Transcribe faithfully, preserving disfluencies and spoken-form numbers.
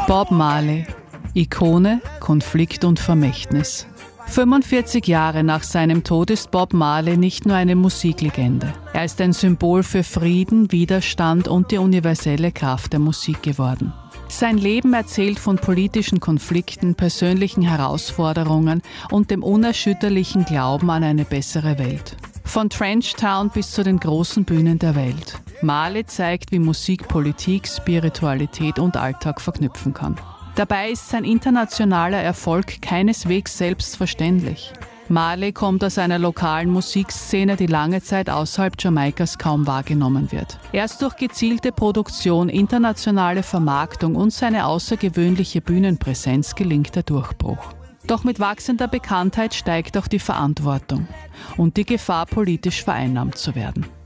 Bob Marley, Ikone, Konflikt und Vermächtnis. fünfundvierzig Jahre nach seinem Tod ist Bob Marley nicht nur eine Musiklegende. Er ist ein Symbol für Frieden, Widerstand und die universelle Kraft der Musik geworden. Sein Leben erzählt von politischen Konflikten, persönlichen Herausforderungen und dem unerschütterlichen Glauben an eine bessere Welt. Von Trench Town bis zu den großen Bühnen der Welt. Marley zeigt, wie Musik Politik, Spiritualität und Alltag verknüpfen kann. Dabei ist sein internationaler Erfolg keineswegs selbstverständlich. Marley kommt aus einer lokalen Musikszene, die lange Zeit außerhalb Jamaikas kaum wahrgenommen wird. Erst durch gezielte Produktion, internationale Vermarktung und seine außergewöhnliche Bühnenpräsenz gelingt der Durchbruch. Doch mit wachsender Bekanntheit steigt auch die Verantwortung und die Gefahr, politisch vereinnahmt zu werden.